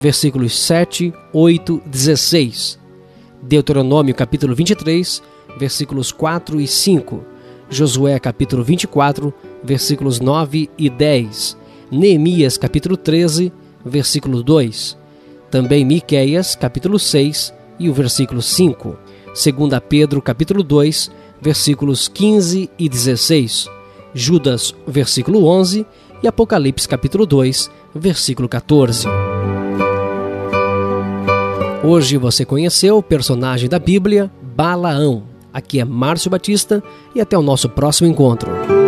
versículos 7, 8, 16. Deuteronômio capítulo 23, versículos 4 e 5. Josué capítulo 24, versículos 9 e 10. Neemias capítulo 13, versículo 2. Também Miqueias capítulo 6 e o versículo 5. 2 Pedro capítulo 2, versículos 15 e 16. Judas, versículo 11, e Apocalipse capítulo 2, versículo 14. Hoje você conheceu o personagem da Bíblia, Balaão. Aqui é Márcio Batista e até o nosso próximo encontro.